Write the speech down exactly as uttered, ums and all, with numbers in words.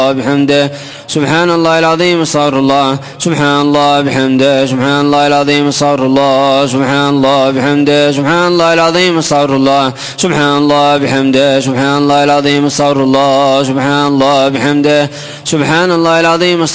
بحمده سبحان الله العظيم استغفر الله سبحان الله بحمده سبحان الله العظيم استغفر الله سبحان الله بحمده سبحان الله العظيم استغفر الله سبحان الله بحمده سبحان الله العظيم استغفر الله سبحان الله بحمده سبحان الله العظيم